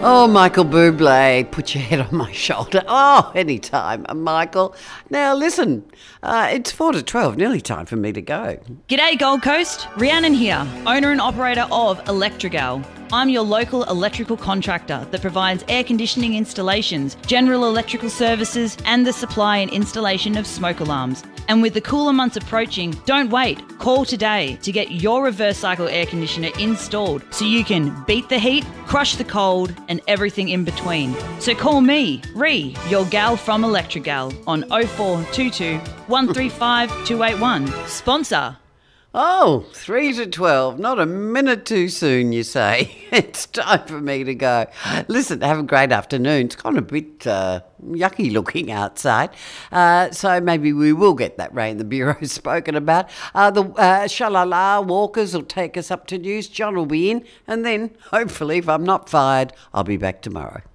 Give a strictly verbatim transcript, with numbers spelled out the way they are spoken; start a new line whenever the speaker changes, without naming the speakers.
Oh, Michael Bublé, put your head on my shoulder. Oh, anytime, uh, Michael. Now, listen, uh, it's four to twelve, nearly time for me to go.
G'day Gold Coast, Rhiannon here, owner and operator of Electrigal. I'm your local electrical contractor that provides air conditioning installations, general electrical services and the supply and installation of smoke alarms. And with the cooler months approaching, don't wait. Call today to get your reverse cycle air conditioner installed so you can beat the heat, crush the cold and everything in between. So call me, Rhi, your gal from Electrigal on oh four two two, one three five, two eight one. Sponsor.
Oh, three to twelve, not a minute too soon, you say. It's time for me to go. Listen, have a great afternoon. It's kind of a bit uh, yucky looking outside, uh, so maybe we will get that rain the Bureau's spoken about. Uh, the uh, Shalala walkers will take us up to news. John will be in, and then, hopefully, if I'm not fired, I'll be back tomorrow.